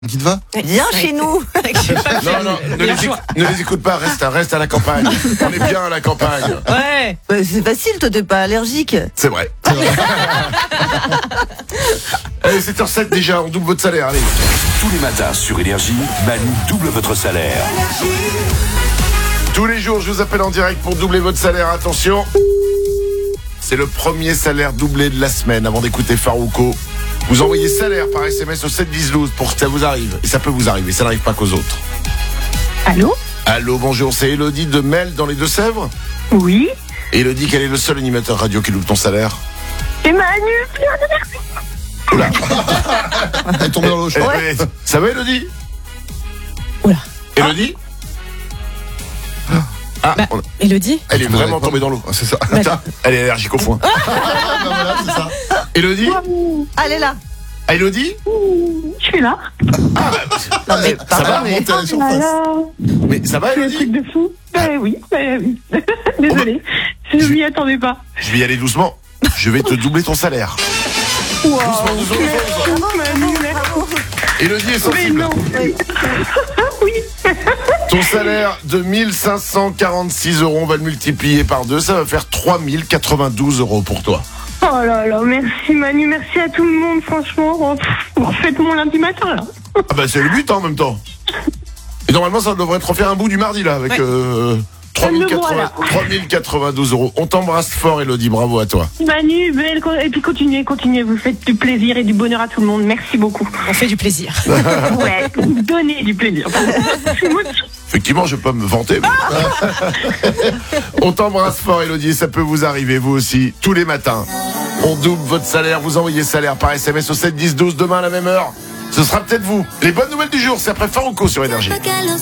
Qui te va? Viens chez nous. Non, ne les écoute pas, reste à la campagne. On est bien à la campagne. Ouais. C'est facile, toi t'es pas allergique. C'est vrai. Allez, 7h07 déjà, on double votre salaire, allez. Tous les matins sur Énergie, Manu double votre salaire. Tous les jours, je vous appelle en direct pour doubler votre salaire. Attention, c'est le premier salaire doublé de la semaine. Avant d'écouter Farouko, vous envoyez salaire par SMS au 7-10-12 pour que ça vous arrive. Et ça peut vous arriver, ça n'arrive pas qu'aux autres. Allô? Allô, bonjour, c'est Elodie de Mel dans les Deux-Sèvres. Oui. Elodie, quel est le seul animateur radio qui loupe ton salaire? C'est Manu. Oula. Elle est tombée dans l'eau, je crois. Ouais. Ça va, Elodie? Oula. Elodie? Ah, Elodie? elle est vraiment tombée dans l'eau. C'est ça. Attends, elle est allergique au foin. Voilà, c'est ça. Elodie? Elle est là. Ah, Elodie? Je suis là. Non, mais, Ça pardon, va mais- Monter à la surface. Alors, Mais ça va, c'est un Elodie? truc de fou. Oui. Désolée. Je m'y attendais pas. Je vais y aller doucement. Je vais te doubler ton salaire. Wow. Manu, Elodie est Mais sensible. non. Oui. Ton salaire de 1546 €, on va le multiplier par 2, ça va faire 3092 € pour toi. Oh là là, merci Manu, merci à tout le monde, franchement. Oh, vous refaites mon lundi matin là. Ah bah c'est le but en même temps. Et normalement ça devrait te refaire un bout du mardi là avec 3092 €. On t'embrasse fort, Elodie, bravo à toi. Manu, belle, et puis continuez, vous faites du plaisir et du bonheur à tout le monde, merci beaucoup. On fait du plaisir. Ouais, vous donnez du plaisir. Effectivement, je peux pas me vanter. Mais... On t'embrasse fort, Elodie, ça peut vous arriver, vous aussi, tous les matins. On double votre salaire, vous envoyez salaire par SMS au 7-10-12, demain à la même heure. Ce sera peut-être vous. Les bonnes nouvelles du jour, c'est après Farouko sur Énergie.